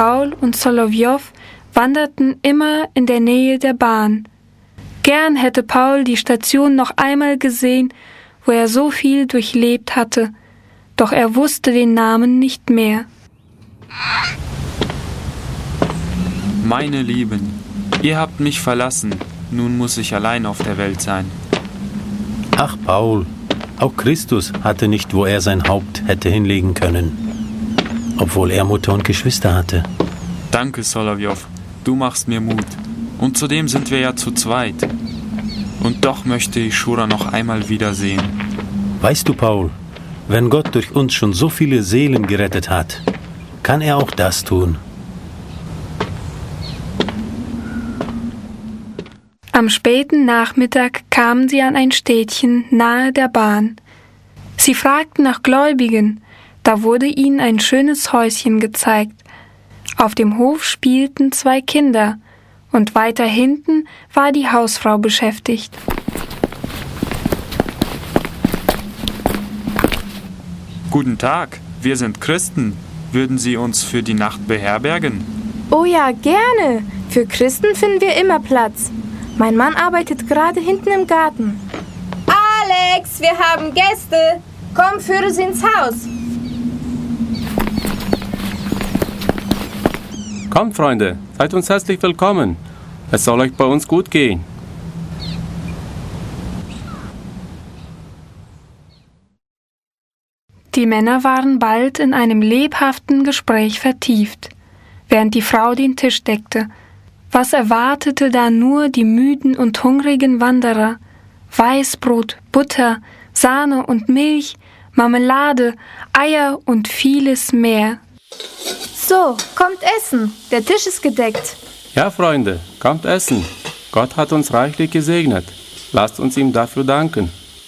Paul und Solowjow wanderten immer in der Nähe der Bahn. Gern hätte Paul die Station noch einmal gesehen, wo er so viel durchlebt hatte, doch er wusste den Namen nicht mehr. Meine Lieben, ihr habt mich verlassen, nun muss ich allein auf der Welt sein. Ach, Paul, auch Christus hatte nicht, wo er sein Haupt hätte hinlegen können, obwohl er Mutter und Geschwister hatte. Danke, Solowjow, du machst mir Mut. Und zudem sind wir ja zu zweit. Und doch möchte ich Shura noch einmal wiedersehen. Weißt du, Paul, wenn Gott durch uns schon so viele Seelen gerettet hat, kann er auch das tun. Am späten Nachmittag kamen sie an ein Städtchen nahe der Bahn. Sie fragten nach Gläubigen, da wurde ihnen ein schönes Häuschen gezeigt. Auf dem Hof spielten 2 Kinder, und weiter hinten war die Hausfrau beschäftigt. Guten Tag, wir sind Christen. Würden Sie uns für die Nacht beherbergen? Oh ja, gerne. Für Christen finden wir immer Platz. Mein Mann arbeitet gerade hinten im Garten. Alex, wir haben Gäste. Komm, führe sie ins Haus. Kommt, Freunde, seid uns herzlich willkommen. Es soll euch bei uns gut gehen. Die Männer waren bald in einem lebhaften Gespräch vertieft, während die Frau den Tisch deckte. Was erwartete da nur die müden und hungrigen Wanderer? Weißbrot, Butter, Sahne und Milch, Marmelade, Eier und vieles mehr. So, kommt essen. Der Tisch ist gedeckt. Ja, Freunde, kommt essen. Gott hat uns reichlich gesegnet. Lasst uns ihm dafür danken.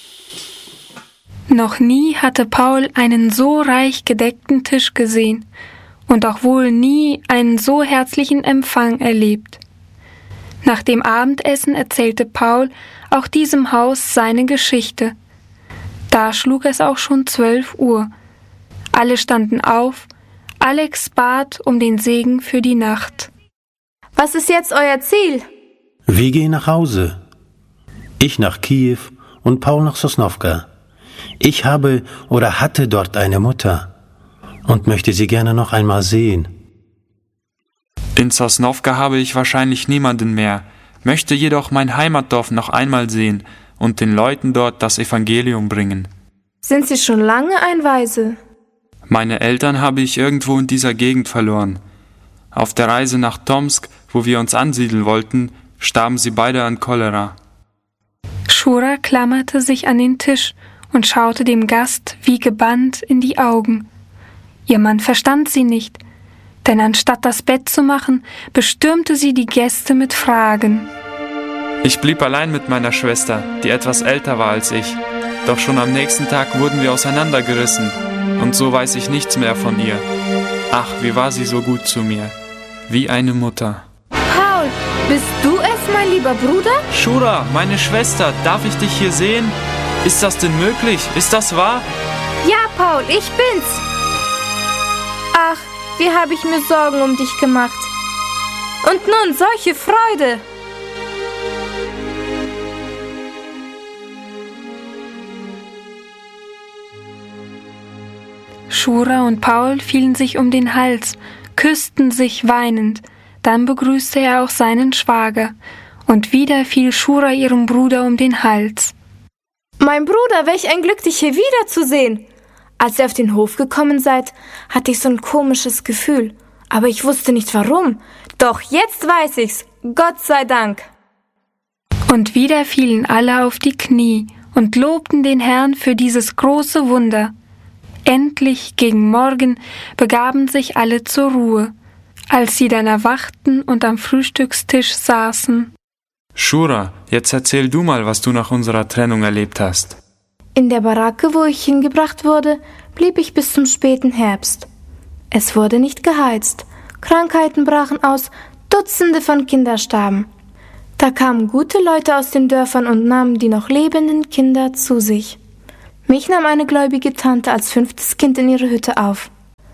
Noch nie hatte Paul einen so reich gedeckten Tisch gesehen und auch wohl nie einen so herzlichen Empfang erlebt. Nach dem Abendessen erzählte Paul auch diesem Haus seine Geschichte. Da schlug es auch schon 12 Uhr. Alle standen auf. Alex bat um den Segen für die Nacht. Was ist jetzt euer Ziel? Wir gehen nach Hause. Ich nach Kiew und Paul nach Sosnowka. Ich habe oder hatte dort eine Mutter und möchte sie gerne noch einmal sehen. In Sosnowka habe ich wahrscheinlich niemanden mehr, möchte jedoch mein Heimatdorf noch einmal sehen und den Leuten dort das Evangelium bringen. Sind Sie schon lange ein Waise? Meine Eltern habe ich irgendwo in dieser Gegend verloren. Auf der Reise nach Tomsk, wo wir uns ansiedeln wollten, starben sie beide an Cholera. Shura klammerte sich an den Tisch und schaute dem Gast wie gebannt in die Augen. Ihr Mann verstand sie nicht, denn anstatt das Bett zu machen, bestürmte sie die Gäste mit Fragen. Ich blieb allein mit meiner Schwester, die etwas älter war als ich. Doch schon am nächsten Tag wurden wir auseinandergerissen und so weiß ich nichts mehr von ihr. Ach, wie war sie so gut zu mir. Wie eine Mutter. Paul, bist du es, mein lieber Bruder? Shura, meine Schwester, darf ich dich hier sehen? Ist das denn möglich? Ist das wahr? Ja, Paul, ich bin's. Ach, wie habe ich mir Sorgen um dich gemacht. Und nun solche Freude. Shura und Paul fielen sich um den Hals, küssten sich weinend. Dann begrüßte er auch seinen Schwager. Und wieder fiel Shura ihrem Bruder um den Hals. Mein Bruder, welch ein Glück, dich hier wiederzusehen. Als ihr auf den Hof gekommen seid, hatte ich so ein komisches Gefühl. Aber ich wusste nicht warum. Doch jetzt weiß ich's. Gott sei Dank. Und wieder fielen alle auf die Knie und lobten den Herrn für dieses große Wunder. Endlich gegen Morgen begaben sich alle zur Ruhe, als sie dann erwachten und am Frühstückstisch saßen. Shura, jetzt erzähl du mal, was du nach unserer Trennung erlebt hast. In der Baracke, wo ich hingebracht wurde, blieb ich bis zum späten Herbst. Es wurde nicht geheizt. Krankheiten brachen aus, Dutzende von Kindern starben. Da kamen gute Leute aus den Dörfern und nahmen die noch lebenden Kinder zu sich. Mich nahm eine gläubige Tante als 5. Kind in ihre Hütte auf.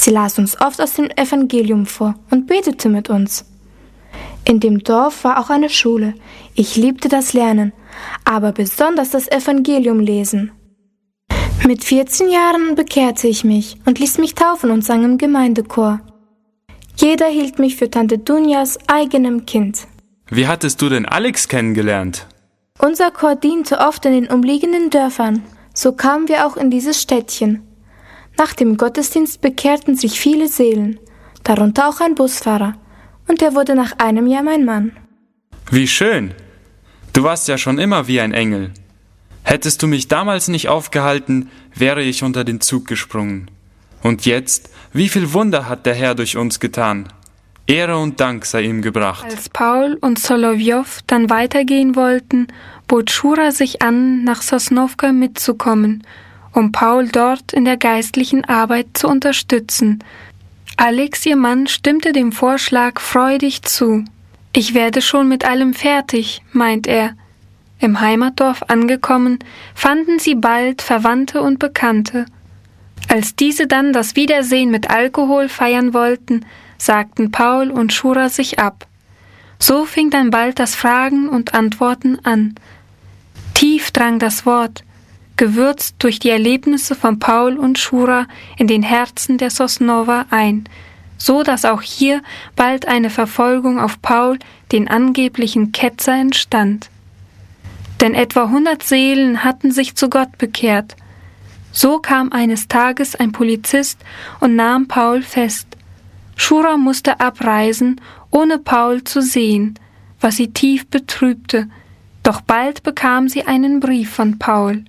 Sie las uns oft aus dem Evangelium vor und betete mit uns. In dem Dorf war auch eine Schule. Ich liebte das Lernen, aber besonders das Evangelium lesen. Mit 14 Jahren bekehrte ich mich und ließ mich taufen und sang im Gemeindechor. Jeder hielt mich für Tante Dunjas eigenem Kind. Wie hattest du denn Alex kennengelernt? Unser Chor diente oft in den umliegenden Dörfern. So kamen wir auch in dieses Städtchen. Nach dem Gottesdienst bekehrten sich viele Seelen, darunter auch ein Busfahrer. Und er wurde nach einem Jahr mein Mann. Wie schön! Du warst ja schon immer wie ein Engel. Hättest du mich damals nicht aufgehalten, wäre ich unter den Zug gesprungen. Und jetzt, wie viel Wunder hat der Herr durch uns getan. Ehre und Dank sei ihm gebracht. Als Paul und Solowjow dann weitergehen wollten, bot Schura sich an, nach Sosnowka mitzukommen, um Paul dort in der geistlichen Arbeit zu unterstützen. Alex, ihr Mann, stimmte dem Vorschlag freudig zu. Ich werde schon mit allem fertig, meint er. Im Heimatdorf angekommen, fanden sie bald Verwandte und Bekannte. Als diese dann das Wiedersehen mit Alkohol feiern wollten, sagten Paul und Schura sich ab. So fing dann bald das Fragen und Antworten an. Tief drang das Wort, gewürzt durch die Erlebnisse von Paul und Schura in den Herzen der Sosnower ein, so dass auch hier bald eine Verfolgung auf Paul, den angeblichen Ketzer, entstand. Denn etwa 100 Seelen hatten sich zu Gott bekehrt. So kam eines Tages ein Polizist und nahm Paul fest. Schura musste abreisen, ohne Paul zu sehen, was sie tief betrübte, doch bald bekam sie einen Brief von Paul.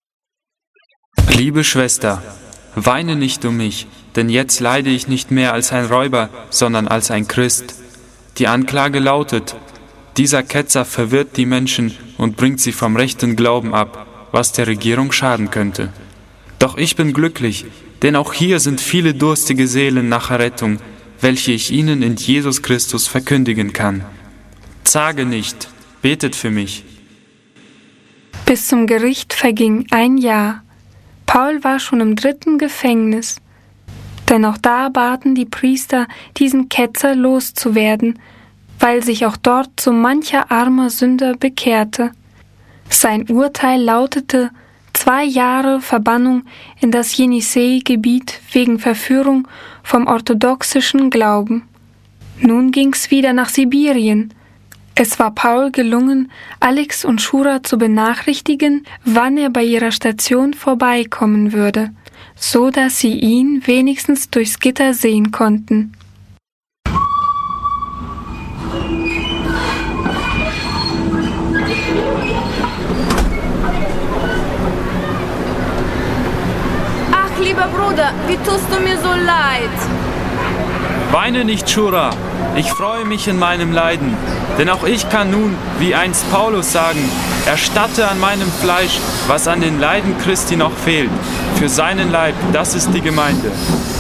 Liebe Schwester, weine nicht um mich, denn jetzt leide ich nicht mehr als ein Räuber, sondern als ein Christ. Die Anklage lautet, dieser Ketzer verwirrt die Menschen und bringt sie vom rechten Glauben ab, was der Regierung schaden könnte. Doch ich bin glücklich, denn auch hier sind viele durstige Seelen nach Errettung, welche ich ihnen in Jesus Christus verkündigen kann. Zage nicht, betet für mich. Bis zum Gericht verging ein Jahr. Paul war schon im 3. Gefängnis. Denn auch da baten die Priester, diesen Ketzer loszuwerden, weil sich auch dort so mancher armer Sünder bekehrte. Sein Urteil lautete 2 Jahre Verbannung in das Jenisej-Gebiet wegen Verführung vom orthodoxischen Glauben. Nun ging's wieder nach Sibirien. Es war Paul gelungen, Alex und Schura zu benachrichtigen, wann er bei ihrer Station vorbeikommen würde, so dass sie ihn wenigstens durchs Gitter sehen konnten. Ach, lieber Bruder, wie tust du mir so leid? Weine nicht, Schura, ich freue mich in meinem Leiden, denn auch ich kann nun, wie einst Paulus, sagen, erstatte an meinem Fleisch, was an den Leiden Christi noch fehlt. Für seinen Leib, das ist die Gemeinde.